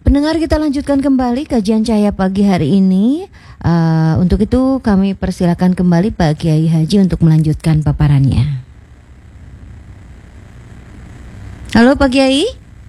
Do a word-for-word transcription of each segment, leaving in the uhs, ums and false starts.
pendengar, kita lanjutkan kembali kajian Cahaya Pagi hari ini. Uh, untuk itu kami persilakan kembali Pak Kiai Haji untuk melanjutkan paparannya. Halo Pak Kiai.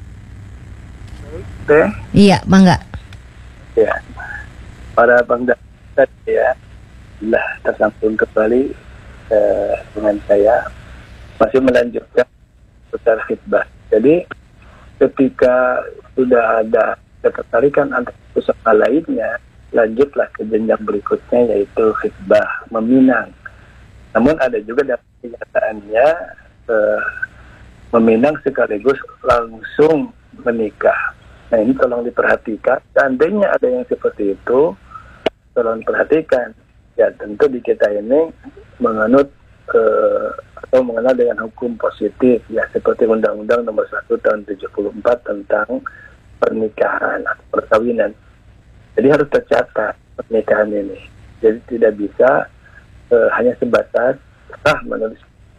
Oke. Iya, Bangga. Ya. Para bangsa ya, lah tersambung kembali eh, dengan saya masih melanjutkan putar khidbah. Jadi ketika sudah ada ketertarikan antara satu sama lainnya, lanjutlah ke jenjang berikutnya yaitu khidbah, meminang. Namun ada juga dalam kenyataannya eh, meminang sekaligus langsung menikah. Nah ini tolong diperhatikan. Seandainya ada yang seperti itu, tolong perhatikan. Ya tentu di kita ini menganut eh, atau mengenal dengan hukum positif, ya seperti Undang-Undang Nomor satu Tahun tujuh puluh empat tentang pernikahan atau perkawinan. Jadi harus tercatat pernikahan ini. Jadi tidak bisa eh, hanya sebatas sah menulis.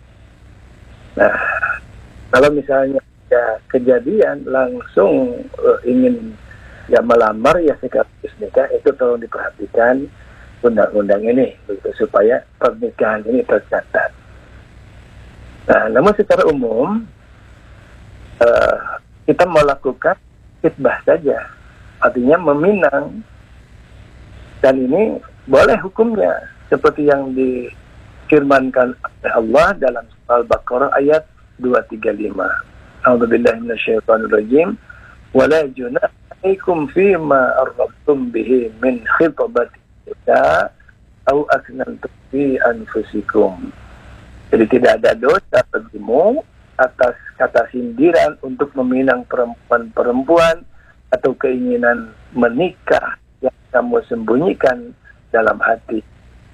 Nah, kalau misalnya ya kejadian langsung uh, ingin ya melamar ya sekaligus nikah, itu tolong diperhatikan undang-undang ini begitu, supaya pernikahan ini tercatat. Nah, namun secara umum uh, kita melakukan khidbah saja, artinya meminang, dan ini boleh hukumnya seperti yang difirmankan oleh Allah dalam surah Al-Baqarah ayat dua tiga lima. A'udzubillahi minasyaitonirrajim. Wala junaha 'alaikum fima arrabtum bihi min khitbati nisa aw aknantum fi anfusikum. Jadi tidak ada dosa bagimu atas kata sindiran untuk meminang perempuan-perempuan atau keinginan menikah yang kamu sembunyikan dalam hati.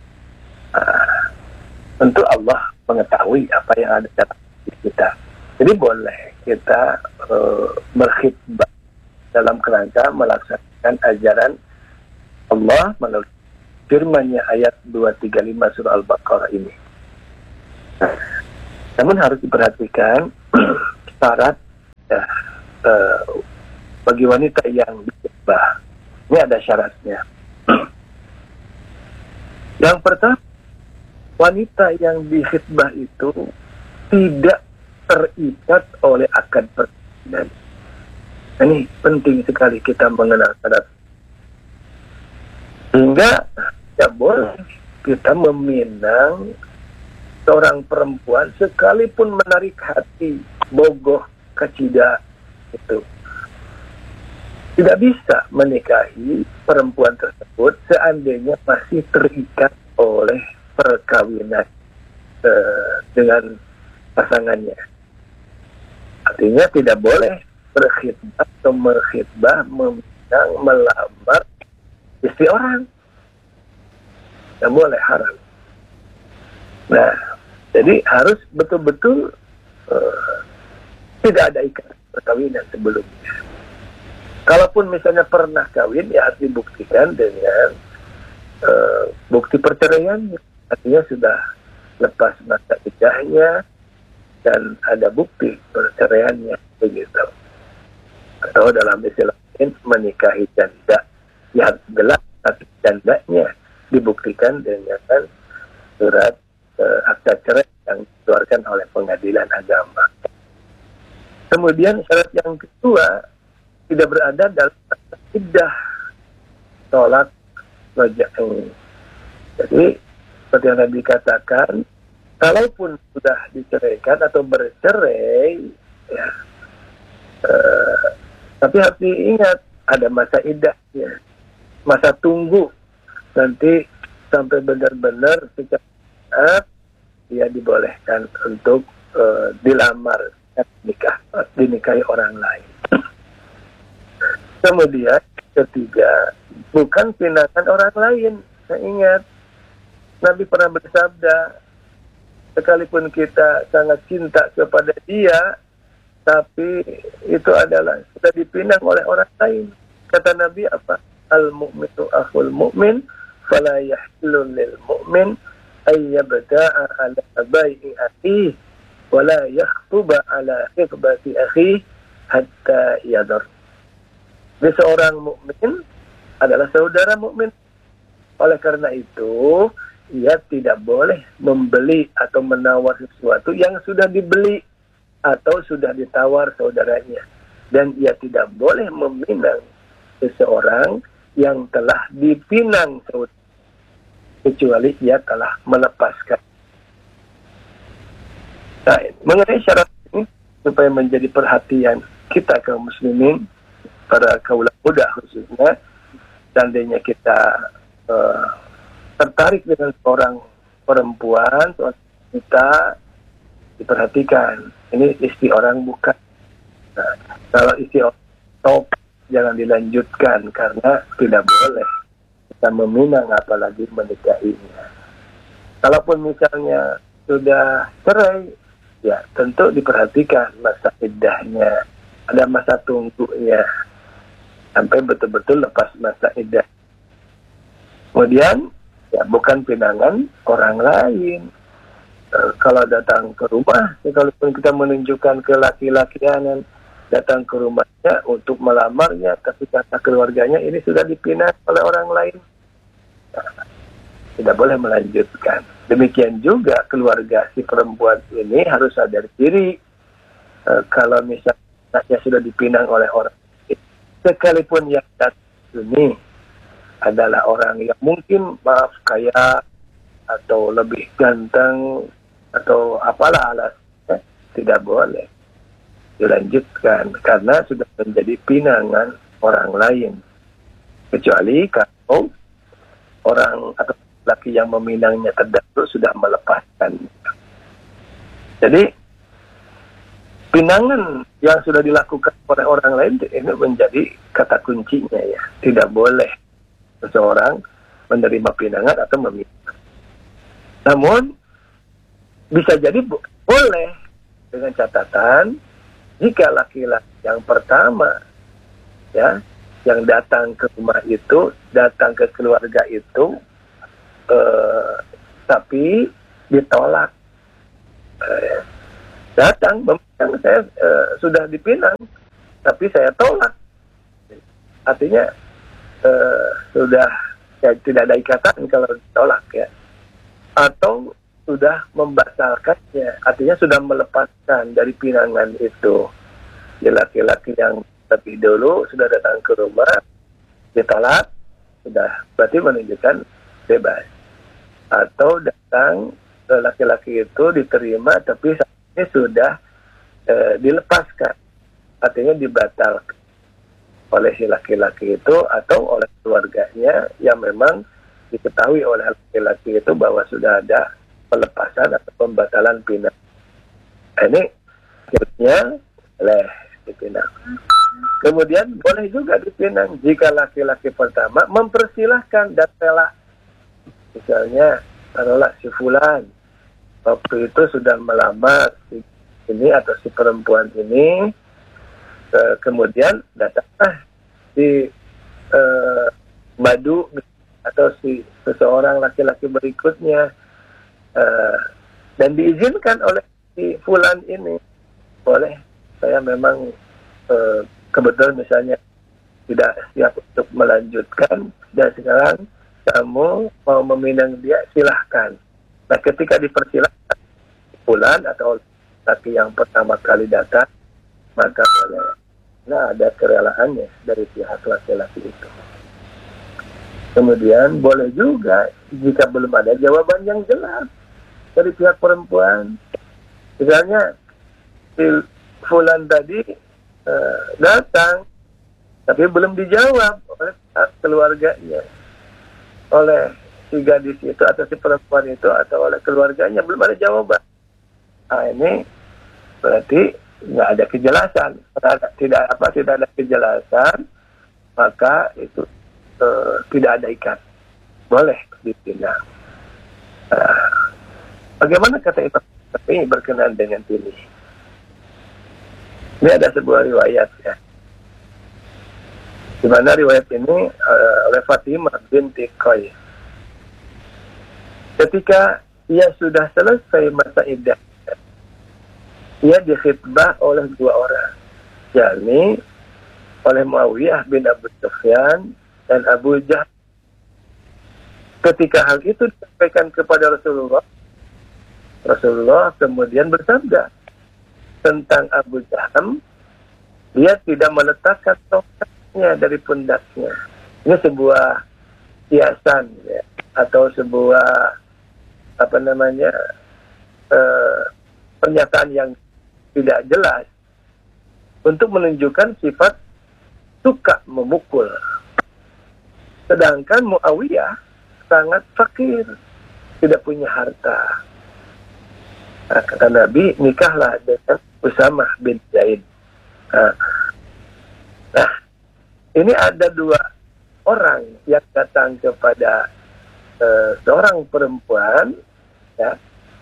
Nah, tentu Allah mengetahui apa yang ada dalam hati kita. Jadi boleh kita uh, berkhidbah dalam kerangka melaksanakan ajaran Allah melalui firman-Nya ayat dua tiga lima surah Al-Baqarah ini. Nah, namun harus diperhatikan syarat ya, uh, bagi wanita yang berkhidbah. Ini ada syaratnya. Yang pertama, wanita yang dikhidbah itu tidak terikat oleh akad perkawinan. Ini penting sekali kita mengenal syarat. Sehingga tidak boleh kita meminang seorang perempuan sekalipun menarik hati, bogoh, kecida itu. Tidak bisa menikahi perempuan tersebut seandainya masih terikat oleh perkawinan eh, dengan pasangannya. Artinya tidak boleh berkhidbah atau merkhidbah, meminang, melamar istri orang. Tidak boleh, haram. Nah, jadi harus betul-betul uh, tidak ada ikatan perkawinan sebelumnya. Kalaupun misalnya pernah kawin, ya harus dibuktikan dengan uh, bukti perceraian. Artinya sudah lepas masa iddahnya dan ada bukti perceraiannya, begitu. Atau dalam istilah lain menikahi janda yang gelap, tapi jandanya dibuktikan dengan surat uh, akta cerai yang dikeluarkan oleh pengadilan agama. Kemudian syarat yang kedua, tidak berada dalam iddah tolak raj'i. Jadi seperti yang Nabi katakan, kalaupun sudah diceraikan atau bercerai, ya, uh, tapi harus diingat ada masa iddahnya, masa tunggu nanti sampai benar-benar secara dia dibolehkan untuk uh, dilamar dan nikah, dinikahi orang lain. Kemudian ketiga, bukan pinangan orang lain. Saya ingat Nabi pernah bersabda, sekalipun kita sangat cinta kepada dia, tapi itu adalah sudah dipinang oleh orang lain. Kata Nabi apa? Al-mu'minu akhul mu'min, fala yahillu lil mu'min ay yabda'a ala bai'i akhihi, wala yakhtuba ala ikhbati akhihi hatta yadar. Dia seorang mukmin adalah saudara mukmin. Oleh karena itu, ia tidak boleh membeli atau menawar sesuatu yang sudah dibeli atau sudah ditawar saudaranya. Dan ia tidak boleh meminang seseorang yang telah dipinang saudara, kecuali ia telah melepaskan. Nah, mengenai syarat ini, supaya menjadi perhatian kita kaum muslimin, para kaula muda khususnya, seandainya kita uh, tertarik dengan seorang perempuan, seorang kita, diperhatikan. Ini istri orang bukan. Nah, kalau istri orang top, jangan dilanjutkan karena tidak boleh kita meminang apalagi menikahinya. Kalaupun misalnya sudah cerai, ya tentu diperhatikan masa iddahnya, ada masa tunggunya sampai betul-betul lepas masa iddah. Kemudian ya bukan pinangan orang lain. E, kalau datang ke rumah, sekalipun kita menunjukkan ke laki-laki yang datang ke rumahnya untuk melamarnya, tapi kata keluarganya ini sudah dipinang oleh orang lain, nah, tidak boleh melanjutkan. Demikian juga keluarga si perempuan ini harus sadar diri. E, kalau misalnya sudah dipinang oleh orang lain, sekalipun yang datang ini adalah orang yang mungkin maaf kaya atau lebih ganteng atau apalah alasnya, tidak boleh dilanjutkan karena sudah menjadi pinangan orang lain, kecuali kalau orang atau laki yang meminangnya terdahulu sudah melepaskan. Jadi pinangan yang sudah dilakukan oleh orang lain ini menjadi kata kuncinya ya, tidak boleh seseorang menerima pinangan atau meminang. Namun bisa jadi bo- boleh dengan catatan jika laki-laki yang pertama ya yang datang ke rumah itu, datang ke keluarga itu eh, tapi ditolak, eh, datang memang saya eh, sudah dipinang tapi saya tolak, artinya eh, sudah ya, tidak ada ikatan kalau ditolak ya, atau sudah membatalkannya, artinya sudah melepaskan dari pinangan itu. Ya, laki-laki yang lebih dulu sudah datang ke rumah, ditolak, sudah berarti menunjukkan bebas. Atau datang ke laki-laki itu diterima, tapi saat ini sudah e, dilepaskan, artinya dibatalkan oleh si laki-laki itu atau oleh keluarganya yang memang diketahui oleh laki-laki itu bahwa sudah ada pelepasan atau pembatalan pinang. Ini akhirnya boleh dipinang. Kemudian boleh juga dipinang jika laki-laki pertama mempersilahkan dan rela. Misalnya, taruhlah si fulan waktu itu sudah melamar si ini atau si perempuan ini, ke, kemudian datanglah si eh, madu atau si seseorang laki-laki berikutnya, Uh, dan diizinkan oleh si fulan ini, boleh saya memang uh, kebetulan misalnya tidak siap untuk melanjutkan dan sekarang kamu mau meminang dia, silahkan. Nah ketika dipersilahkan fulan atau laki yang pertama kali datang, maka boleh. Nah ada kerelaannya dari pihak laki-laki itu. Kemudian boleh juga jika belum ada jawaban yang jelas dari pihak perempuan. Misalnya si fulan tadi uh, datang tapi belum dijawab oleh keluarganya, oleh si gadis itu atau si perempuan itu atau oleh keluarganya, belum ada jawaban. Nah ini berarti nggak ada kejelasan. Tidak apa tidak ada kejelasan, maka itu uh, tidak ada ikat, boleh dipinang. Uh, Bagaimana kata Imam Syafi'i berkenaan dengan ini? Ini ada sebuah riwayat ya, di mana riwayat ini uh, oleh Fatimah binti Qais. Ketika ia sudah selesai masa iddah, ia dikhitbah oleh dua orang, yakni oleh Muawiyah bin Abu Sufyan dan Abu Jahal. Ketika hal itu disampaikan kepada Rasulullah, Rasulullah kemudian bersabda tentang Abu Jahal, dia tidak meletakkan tongkatnya dari pundaknya. Ini sebuah kiasan ya, atau sebuah apa namanya eh, pernyataan yang tidak jelas untuk menunjukkan sifat suka memukul. Sedangkan Muawiyah sangat fakir, tidak punya harta. Nah, kata Nabi, nikahlah dengan Usamah bin Zaid. Nah, nah, ini ada dua orang yang datang kepada uh, seorang perempuan, ya,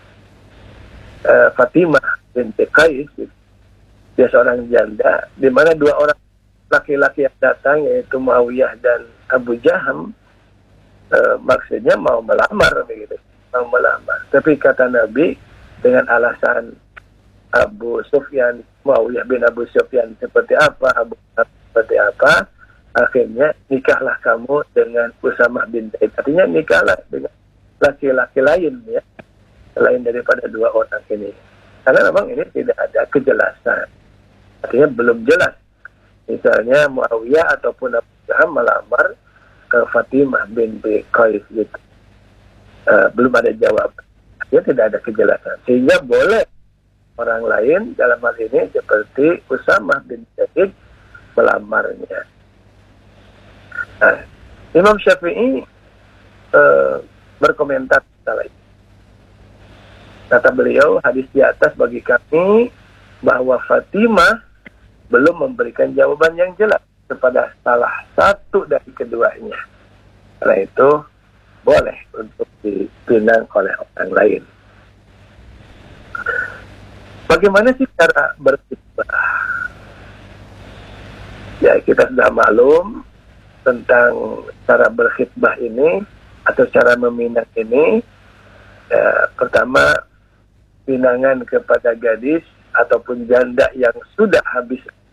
uh, Fatimah binti Qais. Dia seorang janda, di mana dua orang laki-laki yang datang, yaitu Muawiyah dan Abu Jaham, uh, maksudnya mau melamar, begitu, mau melamar. Tapi kata Nabi, dengan alasan Abu Sufyan, Muawiyah bin Abu Sufyan seperti apa, Abu Bakar seperti apa, akhirnya nikahlah kamu dengan Usamah bin Zaid. Artinya nikahlah dengan laki-laki lain, ya, selain daripada dua orang ini. Karena memang ini tidak ada kejelasan. Artinya belum jelas. Misalnya Muawiyah ataupun Abu Jahal melamar ke Fatimah bin Qais gitu. Uh, belum ada jawaban. Artinya tidak ada kejelasan. Sehingga boleh orang lain dalam hal ini seperti Usamah bin Zaid melamarnya. Nah, Imam Syafi'i uh, berkomentar masalah ini. Kata beliau, hadis di atas bagi kami bahwa Fatimah belum memberikan jawaban yang jelas kepada salah satu dari keduanya. Karena itu boleh untuk dipinang oleh orang lain. Bagaimana sih cara berkhitbah? Ya, kita sudah maklum tentang cara berkhitbah ini atau cara meminang ini. Ya, pertama, pinangan kepada gadis ataupun janda yang sudah habis